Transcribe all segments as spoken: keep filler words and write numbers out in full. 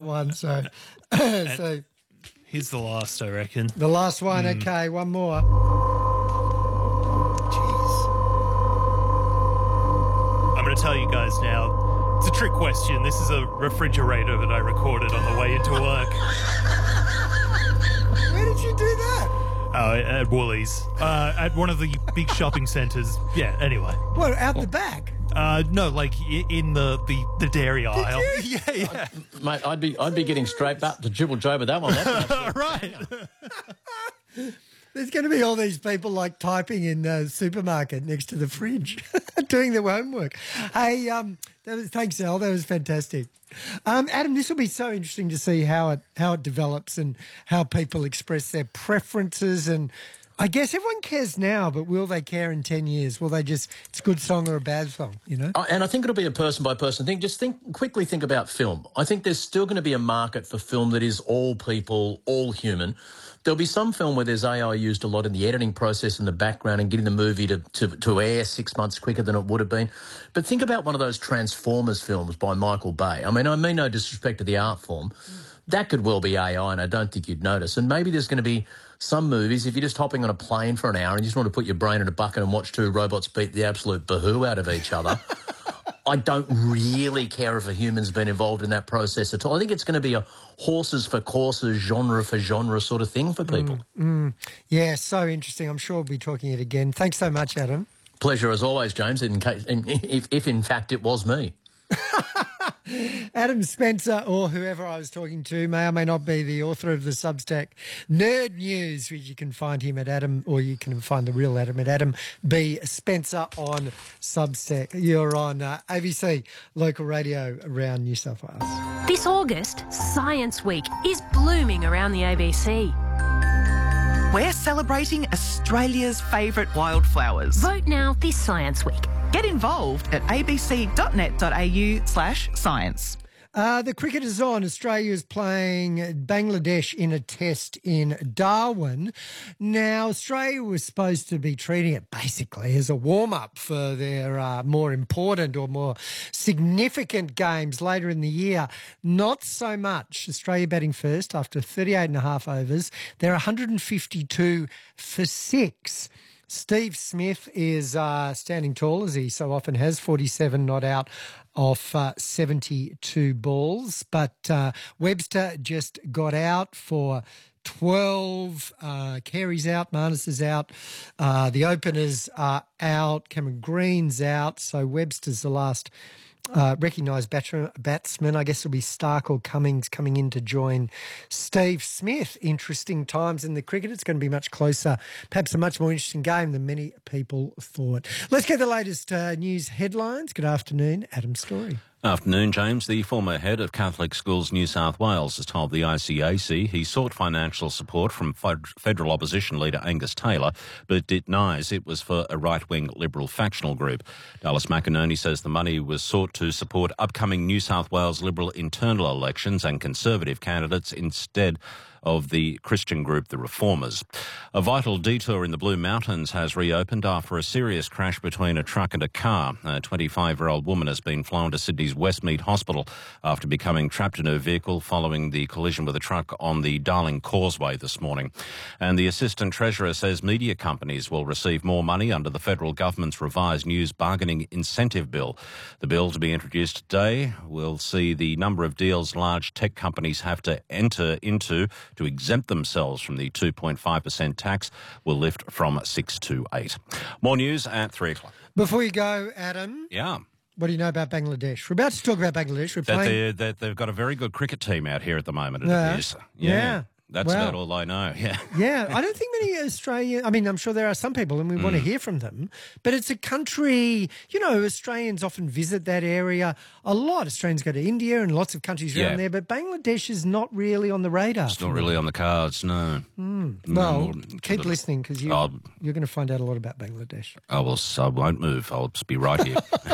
one. So, so here's the last, I reckon. The last one. Mm. Okay, one more. I'm going to tell you guys now. It's a trick question. This is a refrigerator that I recorded on the way into work. Where did you do that? Oh, at Woolies. Uh, at one of the big shopping centres. Yeah, anyway. What, out the back? Uh, no, like in the, the, the dairy aisle. Yeah, yeah. Mate, I'd be I'd be getting straight back to Jibble Joe with that one. Right. There's going to be all these people like typing in the supermarket next to the fridge, doing their homework. Hey, um, that was, thanks, Al. That was fantastic. Um, Adam, this will be so interesting to see how it how it develops and how people express their preferences. And I guess everyone cares now, but will they care in ten years? Will they just, it's a good song or a bad song, you know? And I think it'll be a person-by-person thing. Just think quickly think about film. I think there's still going to be a market for film that is all people, all human. There'll be some film where there's A I used a lot in the editing process in the background and getting the movie to, to, to air six months quicker than it would have been. But think about one of those Transformers films by Michael Bay. I mean, I mean no disrespect to the art form. That could well be A I, and I don't think you'd notice. And maybe there's going to be some movies, if you're just hopping on a plane for an hour and you just want to put your brain in a bucket and watch two robots beat the absolute bahoo out of each other, I don't really care if a human's been involved in that process at all. I think it's going to be a horses for courses, genre for genre sort of thing for people. Mm, mm. Yeah, so interesting. I'm sure we'll be talking it again. Thanks so much, Adam. Pleasure as always, James, in case, in, if, if in fact it was me. Adam Spencer, or whoever I was talking to, may or may not be the author of the Substack Nerd News, which you can find him at Adam, or you can find the real Adam at Adam B. Spencer on Substack. You're on uh, A B C local radio around New South Wales. This August, Science Week is blooming around the A B C. We're celebrating Australia's favourite wildflowers. Vote now this Science Week. Get involved at abc.net.au slash science. Uh, the cricket is on. Australia is playing Bangladesh in a test in Darwin. Now, Australia was supposed to be treating it basically as a warm-up for their uh, more important or more significant games later in the year. Not so much. Australia batting first after thirty-eight and a half overs. They're one hundred fifty-two for six. Steve Smith is uh, standing tall, as he so often has, forty-seven not out off uh, seventy-two balls. But uh, Webster just got out for twelve. Uh, Carey's out, Marnus is out. Uh, the openers are out. Cameron Green's out. So Webster's the last Uh, recognised batter, batsman. I guess it'll be Stark or Cummings coming in to join Steve Smith. Interesting times in the cricket. It's going to be much closer, perhaps a much more interesting game than many people thought. Let's get the latest uh, news headlines. Good afternoon, Adam Story. Afternoon, James. The former head of Catholic Schools New South Wales has told the I C A C he sought financial support from federal opposition leader Angus Taylor, but denies it was for a right-wing Liberal factional group. Dallas McInerney says the money was sought to support upcoming New South Wales Liberal internal elections and Conservative candidates instead of the Christian group The Reformers. A vital detour in the Blue Mountains has reopened after a serious crash between a truck and a car. A twenty-five-year-old woman has been flown to Sydney's Westmead Hospital after becoming trapped in her vehicle following the collision with a truck on the Darling Causeway this morning. And the Assistant Treasurer says media companies will receive more money under the federal government's revised news bargaining incentive bill. The bill to be introduced today will see the number of deals large tech companies have to enter into to exempt themselves from the two point five percent tax will lift from six to eight. More news at three o'clock. Before you go, Adam. Yeah. What do you know about Bangladesh? We're about to talk about Bangladesh. We're that, playing... that they've got a very good cricket team out here at the moment, it yeah. appears. Yeah. yeah. That's wow. about all I know, yeah. Yeah, I don't think many Australian, I mean, I'm sure there are some people and we mm. want to hear from them, but it's a country, you know, Australians often visit that area a lot. Australians go to India and lots of countries yeah. around there, but Bangladesh is not really on the radar. It's not really on the cards, no. Mm. no well, keep the, listening because you, you're going to find out a lot about Bangladesh. I, will, I won't move. I'll just be right here.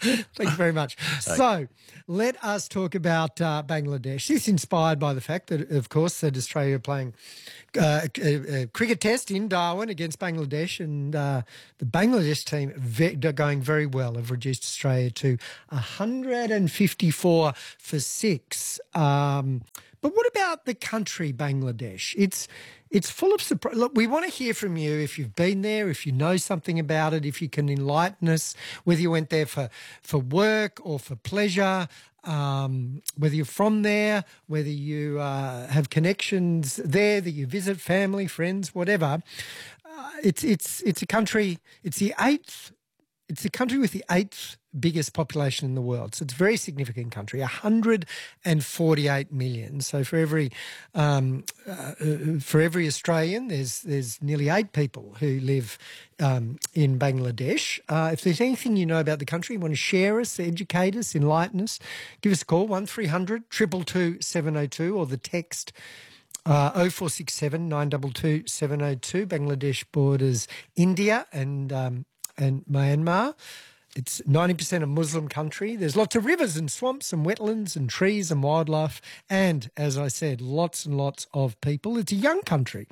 Thanks very much. So let us talk about uh, Bangladesh. This is inspired by the fact that, of course, that Australia are playing uh, a, a cricket test in Darwin against Bangladesh, and uh, the Bangladesh team ve- they're going very well. Have reduced Australia to one hundred fifty-four for six. Um, but what about the country Bangladesh? It's it's full of surprise. Look, we want to hear from you if you've been there, if you know something about it, if you can enlighten us, whether you went there for, for work or for pleasure, um, whether you're from there, whether you uh, have connections there, that you visit family, friends, whatever. Uh, it's it's it's a country. It's the eighth. It's the country with the eighth biggest population in the world. So it's a very significant country, one hundred forty-eight million. So for every um, uh, for every Australian, there's there's nearly eight people who live um, in Bangladesh. Uh, if there's anything you know about the country, you want to share us, educate us, enlighten us, give us a call, one three hundred two two two seven oh two, or the text Uh, oh four six seven nine two two seven oh two. Bangladesh borders India and um, and Myanmar. It's ninety percent a Muslim country. There's lots of rivers and swamps and wetlands and trees and wildlife. And, as I said, lots and lots of people. It's a young country.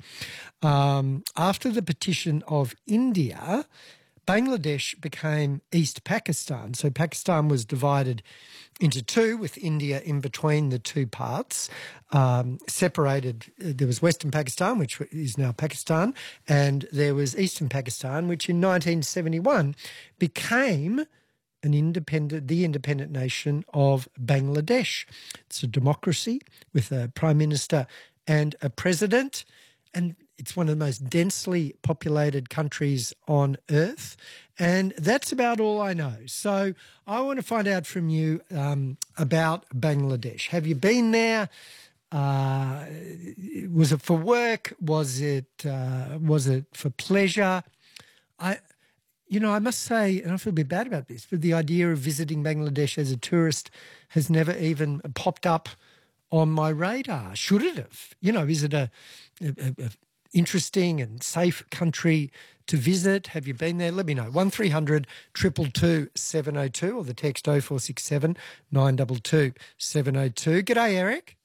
Um, after the partition of India, Bangladesh became East Pakistan. So Pakistan was divided into two, with India in between the two parts, um, separated. There was Western Pakistan, which is now Pakistan, and there was Eastern Pakistan, which in nineteen seventy-one became an independent, the independent nation of Bangladesh. It's a democracy with a prime minister and a president, and it's one of the most densely populated countries on earth. And that's about all I know. So I want to find out from you um, about Bangladesh. Have you been there? Uh, was it for work? Was it uh, was it for pleasure? I, you know, I must say, and I feel a bit bad about this, but the idea of visiting Bangladesh as a tourist has never even popped up on my radar. Should it have? You know, is it a, a, a interesting and safe country to visit? Have you been there? Let me know. one three hundred two two two seven oh two, or the text oh four six seven nine two two seven oh two. G'day, Eric.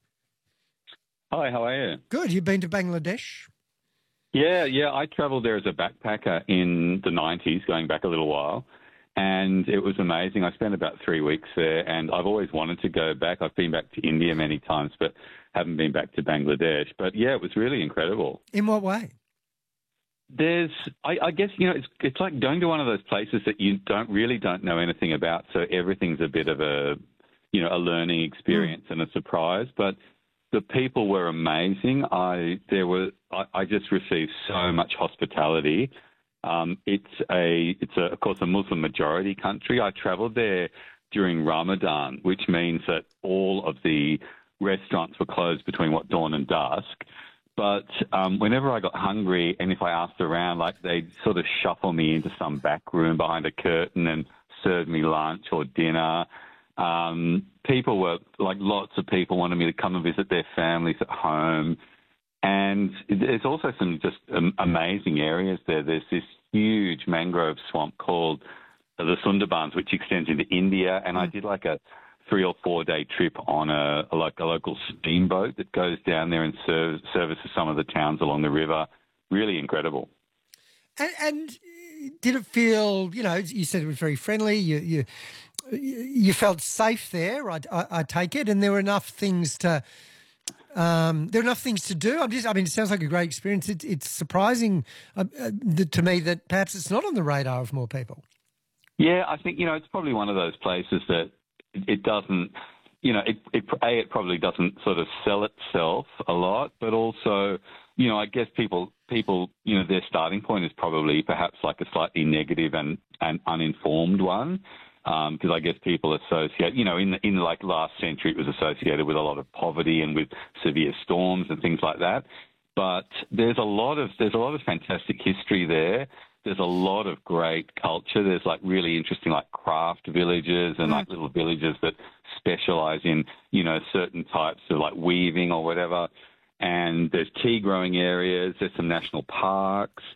Hi, how are you? Good. You've been to Bangladesh? Yeah, yeah. I travelled there as a backpacker in the nineties, going back a little while, and it was amazing. I spent about three weeks there, and I've always wanted to go back. I've been back to India many times, but haven't been back to Bangladesh. But, yeah, it was really incredible. In what way? There's, I, I guess, you know, it's it's like going to one of those places that you don't really don't know anything about, so everything's a bit of a, you know, a learning experience mm. and a surprise. But the people were amazing. I there were I, I just received so much hospitality. Um, it's a it's a, of course a Muslim majority country. I travelled there during Ramadan, which means that all of the restaurants were closed between what dawn and dusk. But um, whenever I got hungry, and if I asked around, like they'd sort of shuffle me into some back room behind a curtain and serve me lunch or dinner. Um, people were, like lots of people wanted me to come and visit their families at home. And there's also some just um, amazing areas there. There's this huge mangrove swamp called the Sundarbans, which extends into India. And I did like a three or four day trip on a, a like a local steamboat that goes down there and serves, services some of the towns along the river. Really incredible. And, and did it feel, you know, you said it was very friendly. You you, you felt safe there, I, I, I take it, and there were enough things to um, there were enough things to do. I'm just, I mean, it sounds like a great experience. It, it's surprising uh, uh, to me that perhaps it's not on the radar of more people. Yeah, I think, you know, it's probably one of those places that it doesn't, you know, it, it, A, it probably doesn't sort of sell itself a lot, but also, you know, I guess people, people, you know, their starting point is probably perhaps like a slightly negative and, and uninformed one, because um, I guess people associate, you know, in, the, in like last century, it was associated with a lot of poverty and with severe storms and things like that. But there's a lot of, there's a lot of fantastic history there. There's a lot of great culture. There's like really interesting like craft villages and like little villages that specialize in, you know, certain types of like weaving or whatever. And there's tea growing areas. There's some national parks.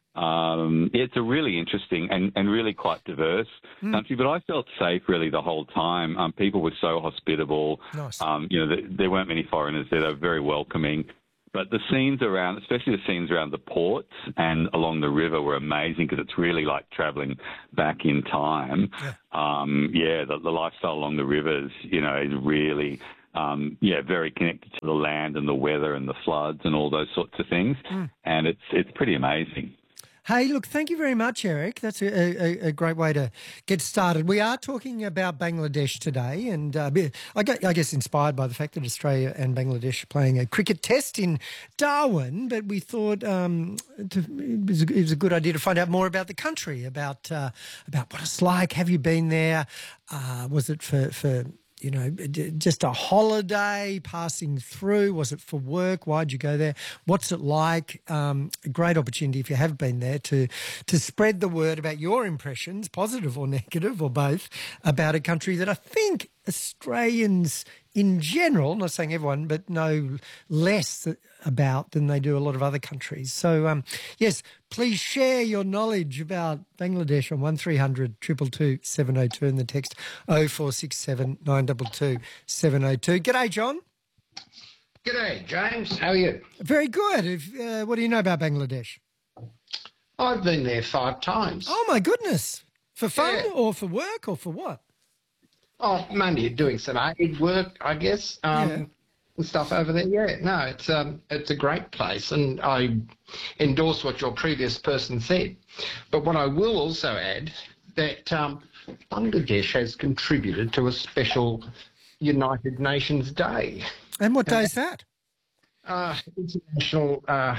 Um, it's a really interesting and, and really quite diverse mm. country, but I felt safe really the whole time. Um, people were so hospitable. Nice. Um, you know, there, there weren't many foreigners there. They were very welcoming. But the scenes around, especially the scenes around the ports and along the river, were amazing because it's really like travelling back in time. Yeah, um, yeah the, the lifestyle along the rivers, you know, is really... Um, yeah, very connected to the land and the weather and the floods and all those sorts of things. Mm. And it's it's pretty amazing. Hey, look, thank you very much, Eric. That's a, a, a great way to get started. We are talking about Bangladesh today, and uh, I guess inspired by the fact that Australia and Bangladesh are playing a cricket test in Darwin, but we thought um, to, it, was a, it was a good idea to find out more about the country, about uh, about what it's like. Have you been there? Uh, was it for... for you know, just a holiday passing through? Was it for work? Why'd you go there? What's it like? Um, a great opportunity if you have been there to to spread the word about your impressions, positive or negative or both, about a country that I think Australians in general, not saying everyone, but know less about than they do a lot of other countries. So, um, yes, please share your knowledge about Bangladesh on one three hundred two two two seven oh two and the text oh four six seven nine two two seven oh two. G'day, John. G'day, James. How are you? Very good. If, uh, what do you know about Bangladesh? I've been there five times. Oh, my goodness. For fun Yeah. or for work or for what? Oh, mainly doing some aid work, I guess, um, Yeah. and stuff over there. Yeah, no, it's um, it's a great place, and I endorse what your previous person said. But what I will also add that um, Bangladesh has contributed to a special United Nations Day. And what day is that? Uh, International uh,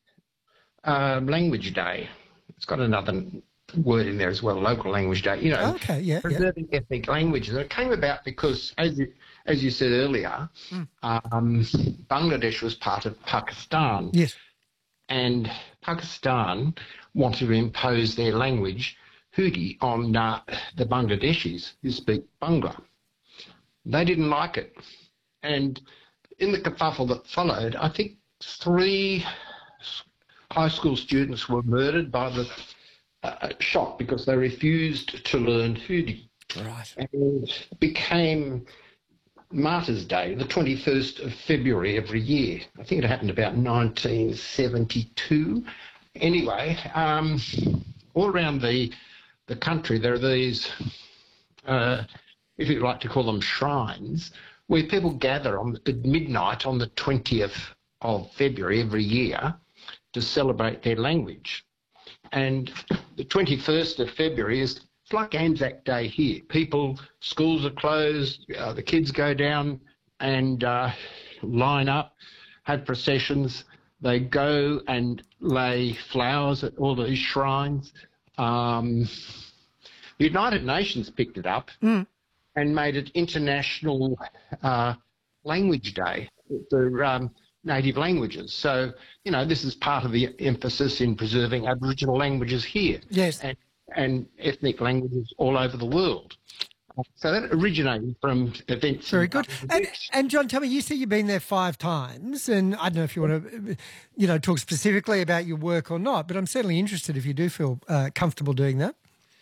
uh, Language Day. It's got another word in there as well, local language day, you know, Okay, yeah, yeah. preserving ethnic languages. And it came about because, as you, as you said earlier, Mm. um, Bangladesh was part of Pakistan. Yes. And Pakistan wanted to impose their language, Hudi, on uh, the Bangladeshis who speak Bangla. They didn't like it. And in the kerfuffle that followed, I think three high school students were murdered by the uh, shot because they refused to learn Hudi. Right. And it became Martyrs' Day, the twenty-first of February every year. I think it happened about nineteen seventy-two. Anyway, um, all around the the country there are these, uh, if you like to call them shrines, where people gather on at midnight on the twentieth of February every year to celebrate their language. And the twenty-first of February is it's like Anzac Day here. People, schools are closed, uh, the kids go down and uh, line up, have processions. They go and lay flowers at all these shrines. Um, the United Nations picked it up Mm. and made it International uh, Language Day for um, native languages. So, you know, this is part of the emphasis in preserving Aboriginal languages here. Yes. And, and ethnic languages all over the world. So that originated from events. Very in good. And, and John, tell me, you say you've been there five times, and I don't know if you want to, you know, talk specifically about your work or not, but I'm certainly interested if you do feel uh, comfortable doing that.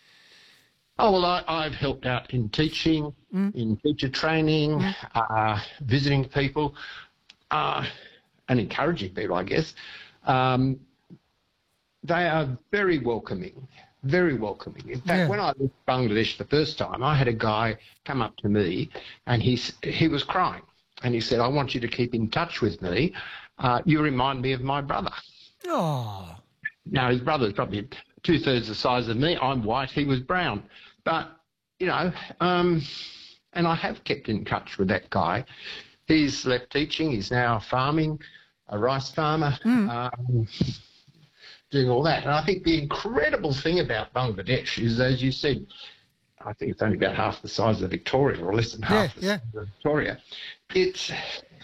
Oh, well, I, I've helped out in teaching, Mm. in teacher training, Mm. uh, visiting people, uh, and encouraging people, I guess. Um, they are very welcoming, very welcoming. In fact, Yeah. when I left Bangladesh the first time, I had a guy come up to me and he, s- he was crying. And he said, I want you to keep in touch with me. Uh, you remind me of my brother. Oh, Now, his brother's probably two-thirds the size of me. I'm white, he was brown. But, you know, um, and I have kept in touch with that guy. He's left teaching. He's now farming, a rice farmer, um, doing all that. And I think the incredible thing about Bangladesh is, as you said, I think it's only about half the size of Victoria, or less than half Yeah, the yeah. size of Victoria. It's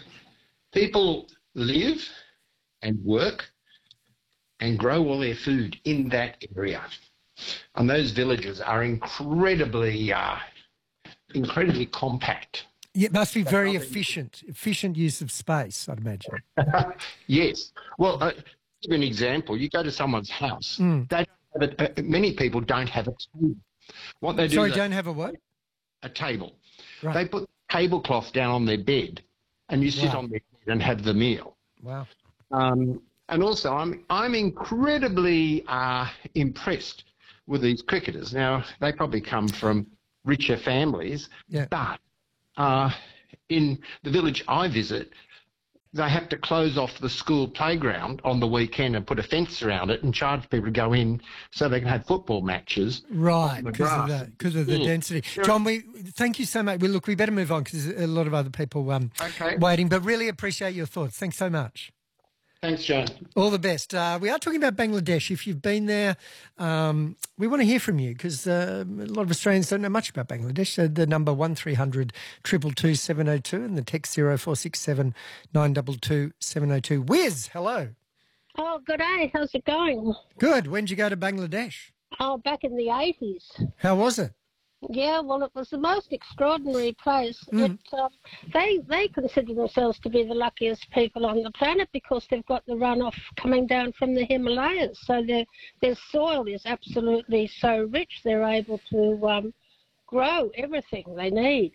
people live and work and grow all their food in that area. And those villages are incredibly, uh, incredibly compact. yeah, it must be very efficient, efficient use of space, I'd imagine. Yes. Well, uh, give you an example. You go to someone's house. Mm. They don't have a, uh, many people don't have a table. What they do Sorry, is they- don't have a what? a table. Right. They put tablecloth down on their bed, and you sit Wow. on their bed and have the meal. Wow. Um, and also, I'm I'm incredibly uh, impressed with these cricketers. Now, they probably come from richer families, Yeah. but uh, in the village I visit, they have to close off the school playground on the weekend and put a fence around it and charge people to go in so they can have football matches. Right, the because of grass. the, because of the Yeah. density. John, we thank you so much. We look, we better move on because there's a lot of other people um, Okay. waiting. But really appreciate your thoughts. Thanks so much. Thanks, John. All the best. Uh, we are talking about Bangladesh. If you've been there, um, we want to hear from you because uh, a lot of Australians don't know much about Bangladesh. So the number one three hundred two two two seven oh two and the text zero four six seven nine two two seven oh two. Wiz, hello. Oh, good day. How's it going? Good. When did you go to Bangladesh? Oh, back in the eighties. How was it? Yeah, well, it was the most extraordinary place. Mm. It, um, they they consider themselves to be the luckiest people on the planet because they've got the runoff coming down from the Himalayas. So their their soil is absolutely so rich. They're able to um, grow everything they need.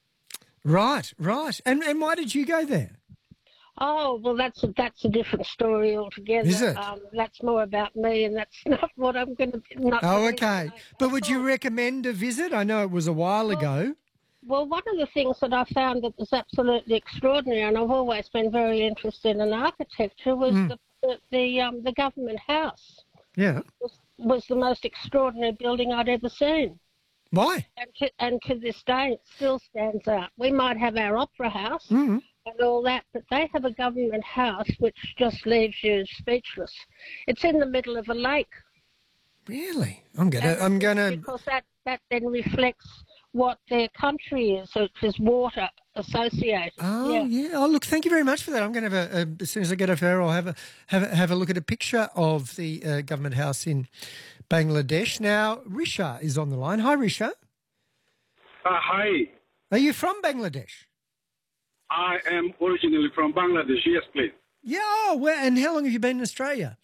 Right, right. And and why did you go there? Oh, well, that's a, that's a different story altogether. Is it? Um, that's more about me, and that's not what I'm going to. Oh, okay. But would you recommend a visit? I know it was a while ago. Well, one of the things that I found that was absolutely extraordinary, and I've always been very interested in architecture, was Mm. the the the, um, the government house Yeah. was, was the most extraordinary building I'd ever seen. Why? And to, and to this day, it still stands out. We might have our opera house Mm. and all that, but they have a government house which just leaves you speechless. It's in the middle of a lake. Really? I'm gonna. And I'm gonna. Because that, that then reflects what their country is, which is water associated. Oh yeah. yeah. Oh look, thank you very much for that. I'm going to have a, a as soon as I get off air, I'll have a have a, have a look at a picture of the uh, government house in Bangladesh. Now, Risha is on the line. Hi, Risha. Uh, hi, Are you from Bangladesh? I am originally from Bangladesh. Yes, please. Yeah. Oh, well, and how long have you been in Australia?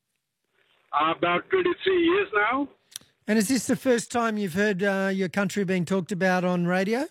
Uh, about twenty-three years now. And is this the first time you've heard uh, your country being talked about on radio?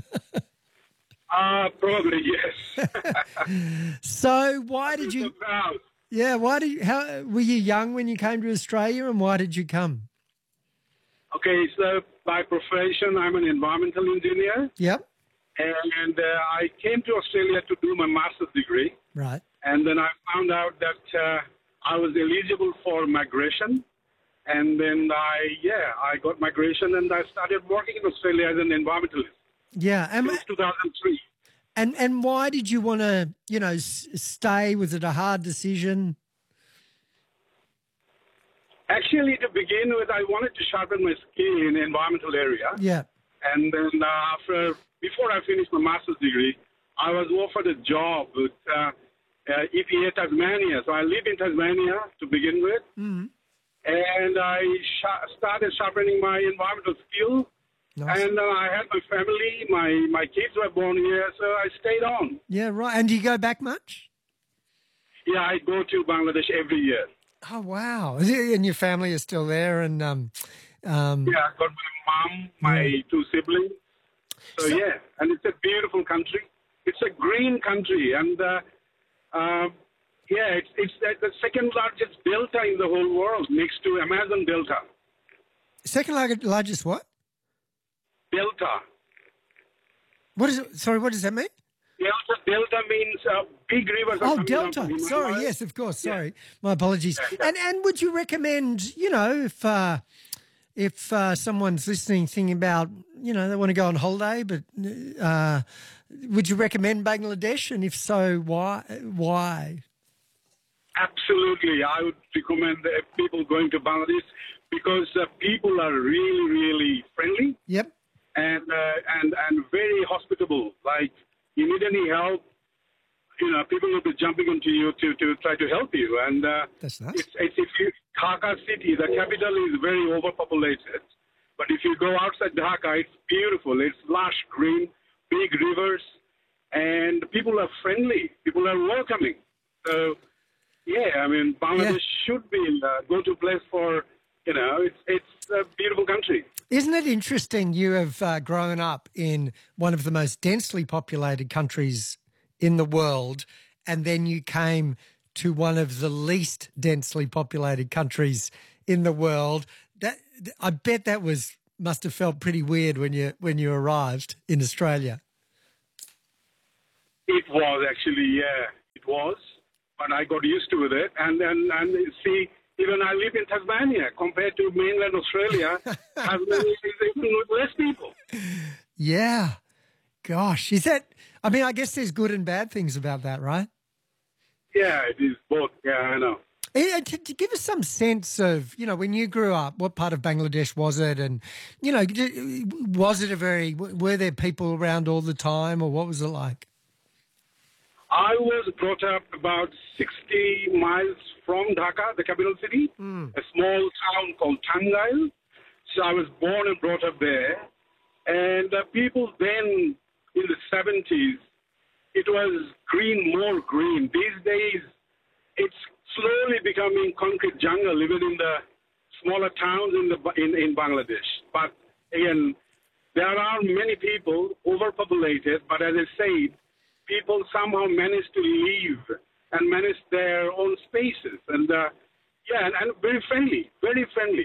Uh, probably, yes. So why did you? Proud. Yeah. Why did you? How were you young when you came to Australia, and why did you come? Okay, so by profession, I'm an environmental engineer, Yep. and uh, I came to Australia to do my master's degree, Right. and then I found out that uh, I was eligible for migration, and then I, yeah, I got migration, and I started working in Australia as an environmentalist Yeah. And since two thousand three. and and why did you want to, you know, s- stay? Was it a hard decision? Actually, to begin with, I wanted to sharpen my skill in the environmental area. Yeah. And then uh, after, before I finished my master's degree, I was offered a job with uh, uh, E P A Tasmania. So I live in Tasmania to begin with. Mm. And I sh- started sharpening my environmental skill. Nice. And uh, I had my family, my, my kids were born here, so I stayed on. Yeah. Right. And do you go back much? Yeah, I go to Bangladesh every year. Oh wow! And your family is still there, and um, um, Yeah, I got my mom, my two siblings. So, So- yeah, and it's a beautiful country. It's a green country, and uh, uh, yeah, it's it's the the second largest delta in the whole world, next to Amazon Delta. second lar- largest what? Delta. What is it? Sorry, what does that mean? Delta, delta means uh, big rivers. are Oh, coming down Delta. from Sorry, Himalayas. yes, of course. Sorry, my apologies. Yeah, yeah. And and would you recommend, you know, if uh, if uh, someone's listening, thinking about, you know, they want to go on holiday, but uh, would you recommend Bangladesh? And if so, why? Why? Absolutely, I would recommend uh, people going to Bangladesh because uh, people are really, really friendly. Yep. and uh, and and very hospitable. Like, you need any help, you know, people will be jumping onto you to, to try to help you. And uh, That's nice. it's, it's if you Dhaka city, the capital is very overpopulated. But if you go outside Dhaka, it's beautiful. It's lush green, big rivers, and people are friendly. People are welcoming. So, yeah, I mean, Bangladesh Yeah. should be a go-to place for, you know, it's it's a beautiful country. Isn't it interesting you have uh, grown up in one of the most densely populated countries in the world, and then you came to one of the least densely populated countries in the world? That I bet that was must have felt pretty weird when you when you arrived in Australia. It was actually, yeah, it was. But I got used to it. And then, and see, even I live in Tasmania compared to mainland Australia, Tasmania is even with less people. Yeah. Gosh, is that, I mean, I guess there's good and bad things about that, right? Yeah, it is both. Yeah, I know. Yeah, to, to give us some sense of, you know, when you grew up, what part of Bangladesh was it? And, you know, was it a very, were there people around all the time, or what was it like? I was brought up about sixty miles from Dhaka, the capital city, Mm. a small town called Tangail. So I was born and brought up there. And uh, people then, in the seventies, it was green, more green. These days, it's slowly becoming concrete jungle, even in the smaller towns in, the, in, in Bangladesh. But again, there are many people, overpopulated, but as I said, people somehow manage to live and manage their own spaces. And, uh, yeah, and, and very friendly, very friendly.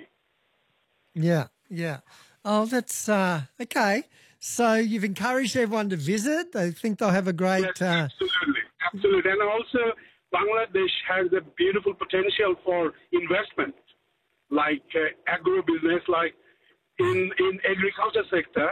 Yeah, yeah. Oh, that's, uh, okay. So you've encouraged everyone to visit. They think they'll have a great... Yes, uh, absolutely, absolutely. And also, Bangladesh has a beautiful potential for investment, like uh, agro-business, like in, in agriculture sector,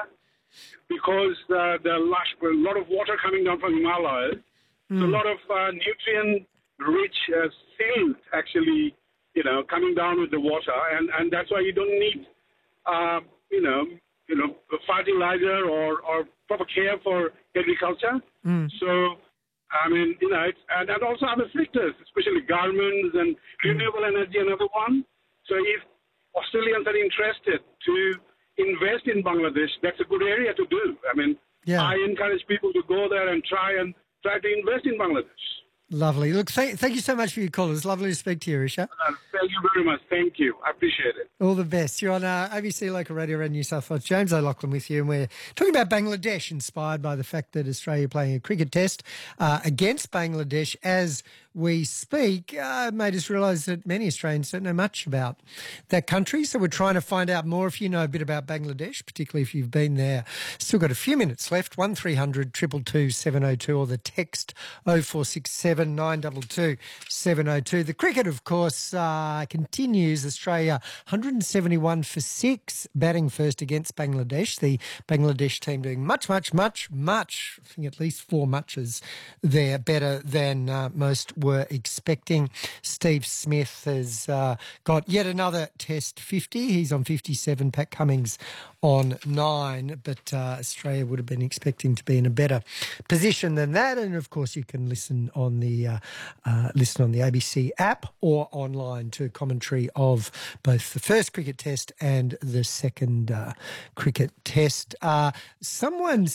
because uh, there are a lot of water coming down from Himalayas, Mm. so a lot of uh, nutrient-rich uh, silt actually, you know, coming down with the water, and, and that's why you don't need, uh, you know, you know, fertilizer or, or proper care for agriculture. Mm. So, I mean, you know, it's, and, and also other sectors, especially garments and renewable energy, another one. So if Australians are interested to invest in Bangladesh, that's a good area to do. I mean, Yeah. I encourage people to go there and try and try to invest in Bangladesh. Lovely. Look, th- thank you so much for your call. It's lovely to speak to you, Risha. Uh, thank you very much. Thank you. I appreciate it. All the best. You're on uh, A B C Local Radio around New South Wales. James O'Loughlin with you, and we're talking about Bangladesh, inspired by the fact that Australia playing a cricket test uh, against Bangladesh as we speak. Uh, made us realise that many Australians don't know much about that country, so we're trying to find out more. If you know a bit about Bangladesh, particularly if you've been there, still got a few minutes left. one three hundred two two two seven oh two or the text oh four six seven nine two two seven oh two. The cricket, of course, uh, continues. Australia one hundred seventy-one for six, batting first against Bangladesh. The Bangladesh team doing much, much, much, much, I think at least four matches there, better than uh, most were expecting. Steve Smith has uh, got yet another test fifty. He's on fifty-seven. Pat Cummins on nine, but uh, Australia would have been expecting to be in a better position than that. And of course, you can listen on the uh, uh, listen on the A B C app or online to commentary of both the first cricket test and the second uh, cricket test. Uh, someone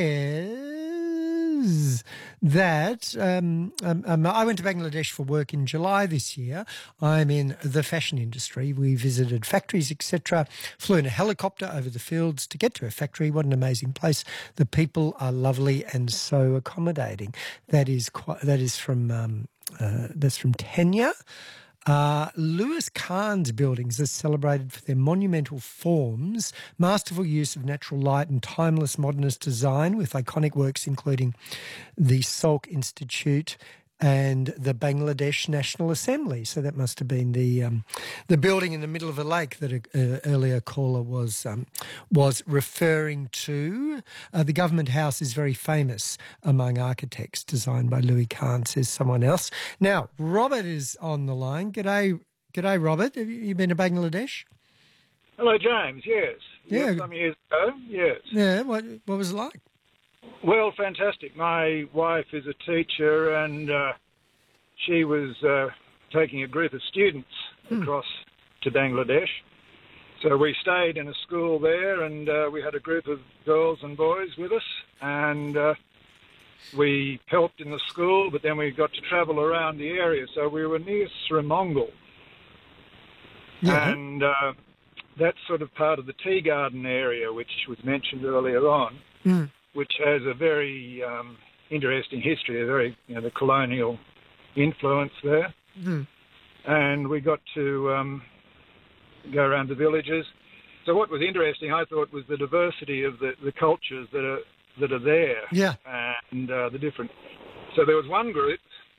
says that um, um, um, I went to Bangladesh for work in July this year. I'm in the fashion industry. We visited factories, et cetera. Flew in a helicopter over the fields to get to a factory. What an amazing place! The people are lovely and so accommodating. That is quite. That is from. Um, uh, that's from Tenya. Uh, Lewis Kahn's buildings are celebrated for their monumental forms, masterful use of natural light and timeless modernist design, with iconic works including the Salk Institute and the Bangladesh National Assembly. So that must have been the um, the building in the middle of a lake that an earlier caller was um, was referring to. Uh, the government house is very famous among architects, designed by Louis Kahn, says someone else. Now, Robert is on the line. G'day, g'day, Robert. Have you been to Bangladesh? Hello, James. Yes. Yeah. Yes, some years ago. Yes. Yeah. What What was it like? Well, fantastic. My wife is a teacher, and uh, she was uh, taking a group of students Hmm. across to Bangladesh. So we stayed in a school there, and uh, we had a group of girls and boys with us. And uh, we helped in the school, but then we got to travel around the area. So we were near Srimongal. Yeah. And uh, that's sort of part of the tea garden area, which was mentioned earlier on, Mm. which has a very um, interesting history, a very, you know, the colonial influence there. Mm. And we got to um, go around the villages. So what was interesting, I thought, was the diversity of the, the cultures that are that are there. Yeah. And uh, the different... So there was one group